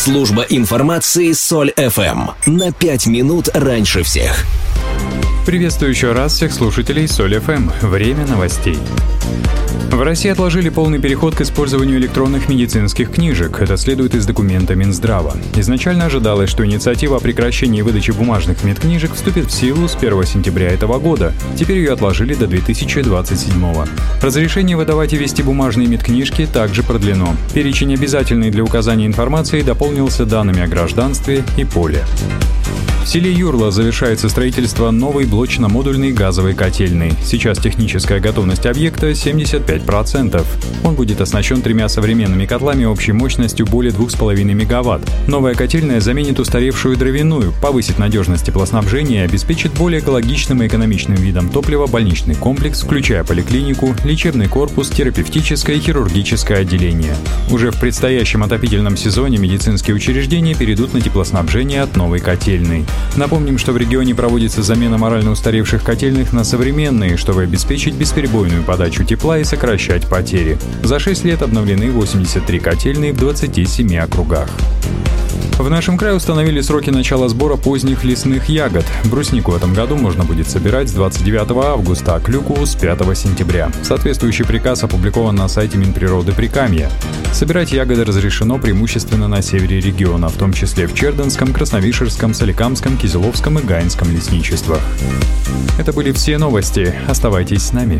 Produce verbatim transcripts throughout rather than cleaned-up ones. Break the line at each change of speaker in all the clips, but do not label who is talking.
Служба информации Соль эф эм. На пять минут раньше всех.
Приветствую еще раз всех слушателей Соль эф эм. Время новостей. В России отложили полный переход к использованию электронных медицинских книжек. Это следует из документа Минздрава. Изначально ожидалось, что инициатива о прекращении выдачи бумажных медкнижек вступит в силу с первого сентября этого года. Теперь ее отложили до две тысячи двадцать седьмого. Разрешение выдавать и вести бумажные медкнижки также продлено. Перечень обязательный для указания информации дополнился данными о гражданстве и поле. В селе Юрла завершается строительство новой блочно-модульной газовой котельной. Сейчас техническая готовность объекта семьдесят пять процентов. Он будет оснащен тремя современными котлами общей мощностью более двух с половиной мегаватт. Новая котельная заменит устаревшую дровяную, повысит надежность теплоснабжения и обеспечит более экологичным и экономичным видом топлива больничный комплекс, включая поликлинику, лечебный корпус, терапевтическое и хирургическое отделение. Уже в предстоящем отопительном сезоне медицинские учреждения перейдут на теплоснабжение от новой котельной. Напомним, что в регионе проводится замена морально устаревших котельных на современные, чтобы обеспечить бесперебойную подачу тепла и сокращать потери. За шесть лет обновлены восемьдесят три котельные в двадцати семи округах. В нашем крае установили сроки начала сбора поздних лесных ягод. Бруснику в этом году можно будет собирать с двадцать девятого августа, а клюкву с пятого сентября. Соответствующий приказ опубликован на сайте Минприроды Прикамья. Собирать ягоды разрешено преимущественно на севере региона, в том числе в Чердынском, Красновишерском, Соликамском, Кизиловском и Гаинском лесничествах. Это были все новости. Оставайтесь с нами.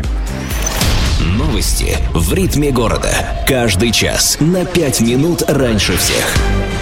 Новости в ритме города. Каждый час на пять минут раньше всех.